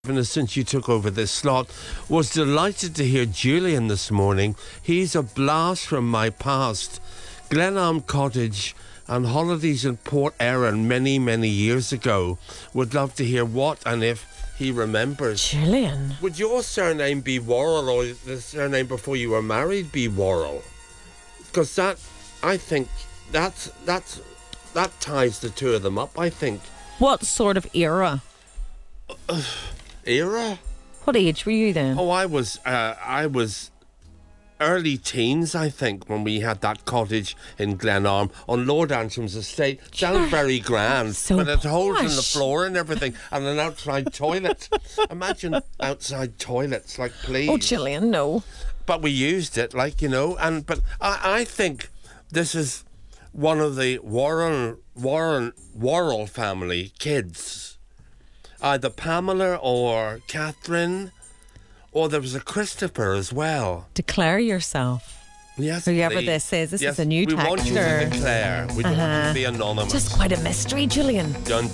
Since you took over this slot, was delighted to hear Julian this morning. He's a blast from my past. Glenarm Cottage and holidays in Port Erin many, many years ago. Would love to hear what and if he remembers. Julian. Would your surname be Worrell, or the surname before you were married be Worrell? Because that, I think, that ties the two of them up, I think. What sort of era? Era? What age were you then? Oh, I was early teens, I think, when we had that cottage in Glenarm on Lord Antrim's estate. Sounds very grand, So but it's holes in the posh. floor and everything, and an outside toilet. Imagine outside toilets, like, please. Oh, Julian, no. But we used it, like, you know, but I think this is one of the Worrell family kids. Either Pamela or Catherine, or there was a Christopher as well. Declare yourself. Yes, Whoever please. this is. This Yes, is a new we want you to texter. declare. We don't want you to be anonymous. Just quite a mystery, Julian. Dun,